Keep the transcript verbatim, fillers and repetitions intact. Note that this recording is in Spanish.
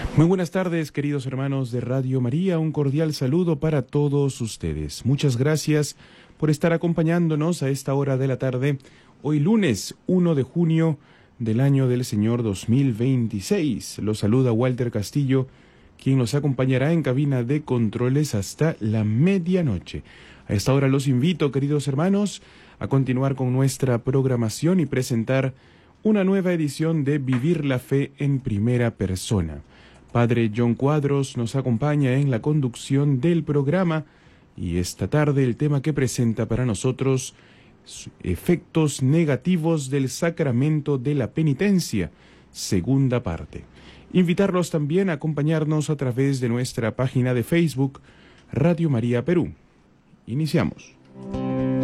Muy buenas tardes, queridos hermanos de Radio María, un cordial saludo para todos ustedes. Muchas gracias por estar acompañándonos a esta hora de la tarde, hoy lunes uno de junio del año del Señor dos mil veintiséis. Los saluda Walter Castillo, quien nos acompañará en cabina de controles hasta la medianoche. A esta hora los invito, queridos hermanos, a continuar con nuestra programación y presentar una nueva edición de Vivir la Fe en Primera Persona. Padre John Cuadros nos acompaña en la conducción del programa y esta tarde el tema que presenta para nosotros: efectos negativos del sacramento de la penitencia, segunda parte. Invitarlos también a acompañarnos a través de nuestra página de Facebook, Radio María Perú. Iniciamos.